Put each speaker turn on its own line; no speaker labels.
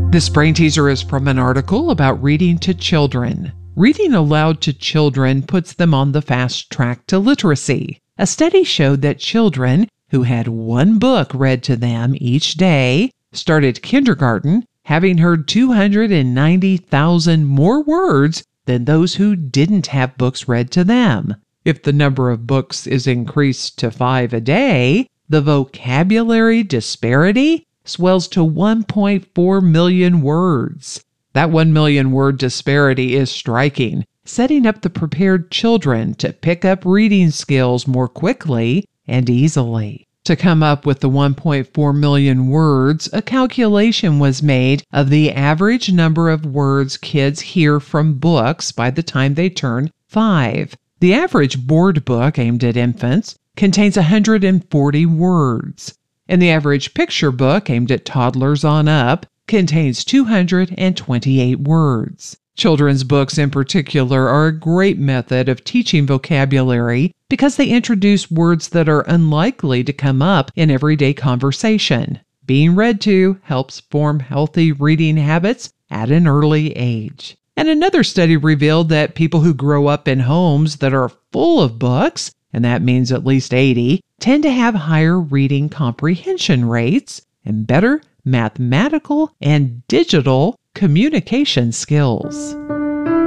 This brain teaser is from an article about reading to children. Reading aloud to children puts them on the fast track to literacy. A study showed that children who had one book read to them each day started kindergarten having heard 290,000 more words than those who didn't have books read to them. If the number of books is increased to 5 a day, the vocabulary disparity swells to 1.4 million words. That 1 million word disparity is striking, setting up the prepared children to pick up reading skills more quickly and easily. To come up with the 1.4 million words, a calculation was made of the average number of words kids hear from books by the time they turn 5. The average board book aimed at infants contains 140 words, and the average picture book aimed at toddlers on up contains 228 words. Children's books in particular are a great method of teaching vocabulary because they introduce words that are unlikely to come up in everyday conversation. Being read to helps form healthy reading habits at an early age. And another study revealed that people who grow up in homes that are full of books, and that means at least 80, tend to have higher reading comprehension rates and better mathematical and digital communication skills.